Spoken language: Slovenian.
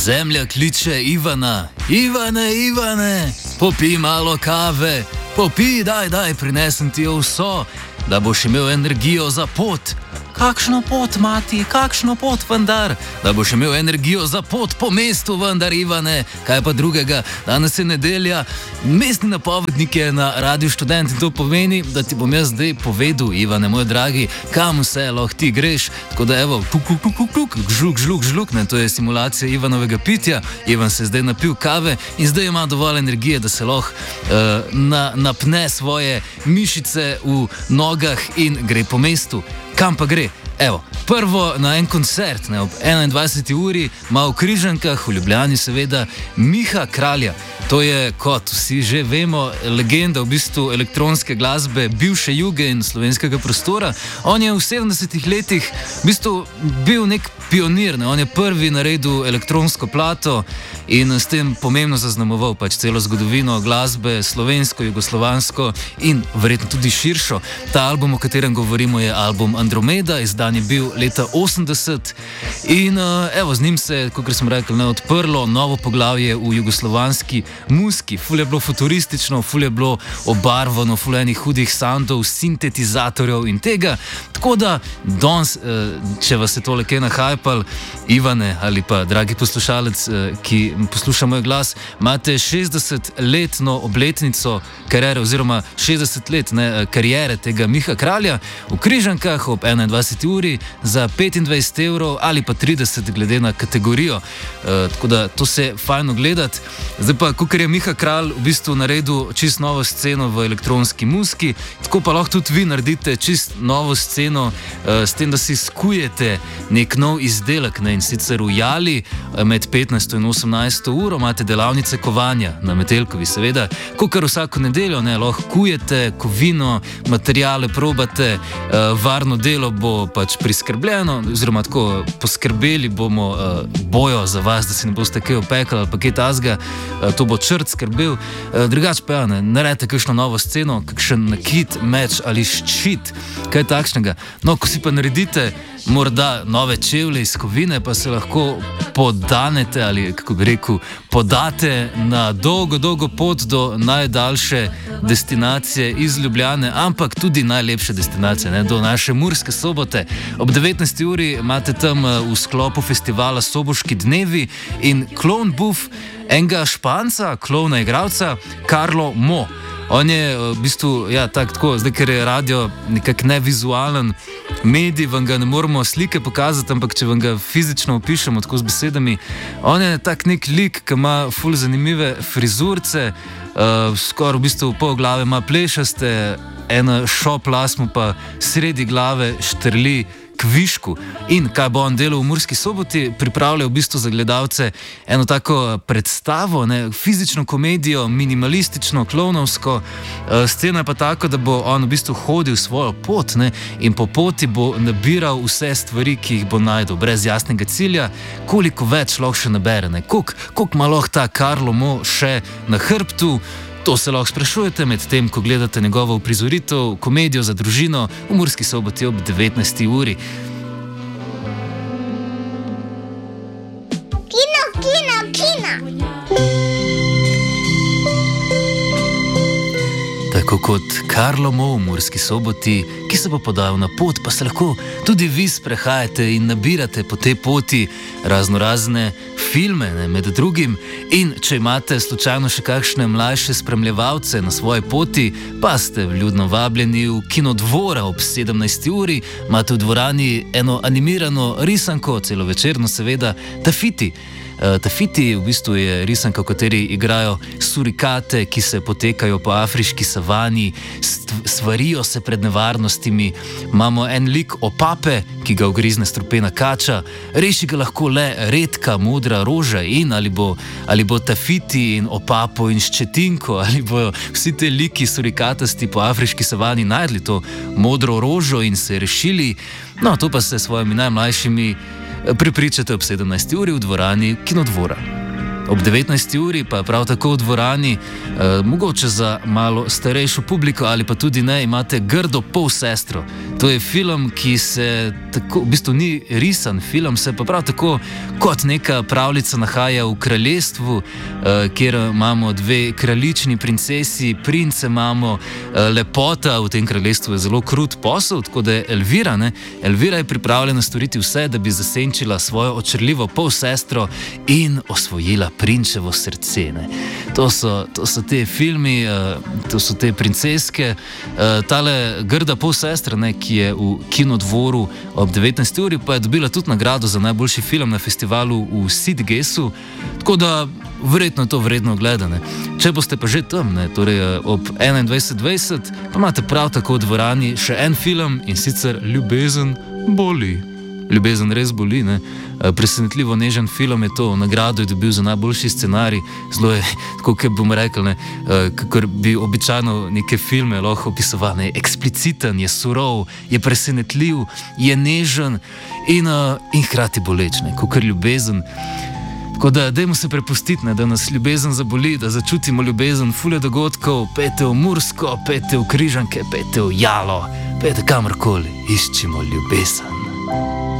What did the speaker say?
Zemlja kliče Ivana, Ivane, popij malo kave, popij, daj, prinesem ti jo vso, da boš imel energijo za pot. Kakšno pot, mati, kakšno pot vendar, da boš imel energijo za pot po mestu vendar, Ivane, kaj pa drugega, danes je nedelja, mestni napovednik je na Radiu Študent in to pomeni, da ti bom jaz zdaj povedal, Ivane, moj dragi, kam vse lahko ti greš, tako da evo, žluk, ne, to je simulacija Ivanovega pitja, Ivan se je zdaj napil kave in zdaj ima dovolj energije, da se lahko napne svoje mišice v nogah in gre po mestu. Kam pa gre? Evo, prvo na en koncert, ne, ob 21. uri, ima v Križankah, v Ljubljani seveda, Miha Kralja. To je, kot vsi že vemo, legenda v bistvu elektronske glasbe, bivše Juge in slovenskega prostora. On je v 70. letih v bistvu bil nek pionir, ne? On je prvi naredil elektronsko plato in s tem pomembno zaznamoval pač celo zgodovino glasbe, slovensko, jugoslovansko in verjetno tudi širšo. Ta album, o katerem govorimo, je album Andromeda, izdan je bil leta 80 in evo, z njim se, kot sem rekel, ne, odprlo novo poglavje v jugoslovanski muski. Ful je bilo futuristično, ful je bilo obarvano, ful enih hudih soundov, sintetizatorjev in tega. Tako da danes, če vas je tole kaj nahajpal, Ivane ali pa dragi poslušalec, ki posluša moj glas, imate 60-letno obletnico kariere oziroma 60 let kariere tega Miha Kralja v Križankah ob 21. uri za 25 evrov ali pa 30 glede na kategorijo. Tako da to se fajno gledati. Zdaj pa, kakor je Miha Kralj v bistvu naredil čist novo sceno v elektronski muski, tako pa lahko tudi vi naredite čist novo sceno s tem, da si skujete nek nov izdelek, ne, in sicer v Jali med 15. in 18. uro imate delavnice kovanja na Metelkovi, seveda, kakor vsako nedeljo, ne, lahko kujete kovino, materijale probate, varno delo bo pač priskrbljeno, oziroma tako poskrbeli bojo za vas, da si ne boste kaj opekali ali pa kaj tasga, to bo črt skrbel. Drugač pa ja, naredite kakšno novo sceno, kakšen nakit, meč ali ščit, kaj takšnega. No, ko si pa naredite morda nove čevlje iz kovine, pa se lahko podanete ali, kako bi rekel, podate na dolgo pot do najdaljše destinacije iz Ljubljane, ampak tudi najlepše destinacije, ne, do naše Murske Sobote. Ob 19. uri imate tam v sklopu festivala Soboški dnevi in Clown Buff enega Španca, klovna igralca, Carlo Mo. On je v bistvu, ja, tako, zdaj, ker je radio nekako nevizualen medij, vam ga ne moramo slike pokazati, ampak če vam ga fizično opišemo tako z besedami, on je tak nek lik, ki ima ful zanimive frizurce, skoraj v bistvu pol glave ima plešaste, ena šop las mu pa sredi glave štrli k višku. In kaj bo on delal v Murski Soboti? Pripravlja v bistvu za gledalce eno tako predstavo, ne, fizično komedijo, minimalistično, klovnovsko. Scena je pa tako, da bo on v bistvu hodil svojo pot, ne, in po poti bo nabiral vse stvari, ki jih bo najdel, brez jasnega cilja, koliko več lahko še nabere, ne, koliko ima lahko ta Carlo Mo še na hrbtu. To se lahko sprašujete med tem, ko gledate njegovo uprizoritev, komedijo za družino v Murski Soboti ob 19. uri. Kino! Tako kot Carlo Mo v Murski Soboti, ki se bo podal na pot, pa se lahko tudi vi sprehajate in nabirate po tej poti raznorazne filme, ne, med drugim. In če imate slučajno še kakšne mlajše spremljevalce na svoji poti, pa ste vljudno vabljeni v Kinodvora ob 17. uri. Imate v dvorani eno animirano risanko, celovečerno seveda, Tafiti. Tafiti v bistvu je risanka, v kateri igrajo surikate, ki se potekajo po afriški savani, svarijo se pred nevarnostmi. Imamo en lik opape, ki ga ugrizne strupena kača, reši ga lahko le redka modra roža in ali bo Tafiti in opapo in ščetinko, ali bo vsi te liki surikatasti po afriški savani najdli to modro rožo in se rešili. No, to pa se s svojimi najmlajšimi pripričate ob 17. uri v dvorani Kinodvora. Ob 19. uri pa prav tako v dvorani, mogoče za malo starejšo publiko ali pa tudi ne, imate Grdo polsestro. To je film, ki se tako, v bistvu ni risan film, se pa prav tako kot neka pravljica nahaja v kraljestvu, kjer imamo dve kraljični princesi, prince imamo, lepota v tem kraljestvu je zelo krut posel, tako da je Elvira, ne? Elvira je pripravljena storiti vse, da bi zasenčila svojo očarljivo polsestro in osvojila prinčevo srce. Ne? To so te filmi, to so te princeske, tale grda polsestra, ne, ki je v Kinodvoru ob 19. uri, pa je dobila tudi nagrado za najboljši film na festivalu v Sitgesu, tako da verjetno je to vredno gledane. Če boste pa že tam, ne, torej ob 21.20, pa imate prav tako v dvorani še en film, in sicer Ljubezen boli. Ljubezen res boli, ne. Presenetljivo nežen film je to, nagrado je dobil za najboljši scenarij, zelo je, tako kot bom rekel, ne, kakor bi običajno neke filme lahko opisovali, ekspliciten, je surov, je presenetljiv, je nežen in hkrati boleč, ne, kakor ljubezen. Tako da dajmo se prepustiti, ne, da nas ljubezen zaboli, da začutimo ljubezen, fulje dogodkov, pejte v Mursko, pejte v Križanke, pejte v Jalo, pejte kamorkoli, iščimo ljubezen.